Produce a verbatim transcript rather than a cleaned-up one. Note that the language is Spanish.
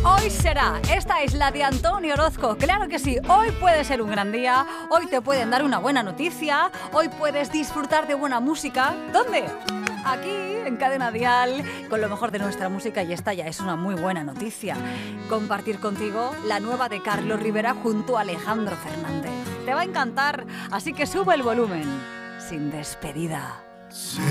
Hoy será, esta es la de Antonio Orozco, claro que sí, hoy puede ser un gran día, hoy te pueden dar una buena noticia, hoy puedes disfrutar de buena música. ¿Dónde? Aquí, en Cadena Dial, con lo mejor de nuestra música, y esta ya es una muy buena noticia. Compartir contigo la nueva de Carlos Rivera junto a Alejandro Fernández. Te va a encantar, así que sube el volumen. Sin despedida. Sí.